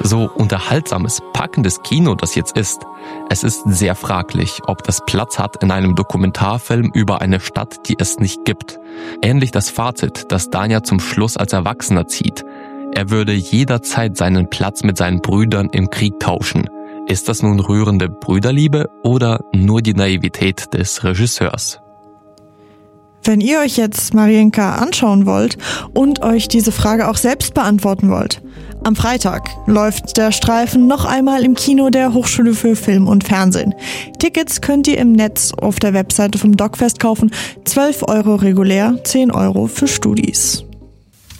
So unterhaltsames, packendes Kino das jetzt ist, es ist sehr fraglich, ob das Platz hat in einem Dokumentarfilm über eine Stadt, die es nicht gibt. Ähnlich das Fazit, das Danja zum Schluss als Erwachsener zieht. Er würde jederzeit seinen Platz mit seinen Brüdern im Krieg tauschen. Ist das nun rührende Brüderliebe oder nur die Naivität des Regisseurs? Wenn ihr euch jetzt Marienka anschauen wollt und euch diese Frage auch selbst beantworten wollt, am Freitag läuft der Streifen noch einmal im Kino der Hochschule für Film und Fernsehen. Tickets könnt ihr im Netz auf der Webseite vom DocFest kaufen, 12 € regulär, 10 € für Studis.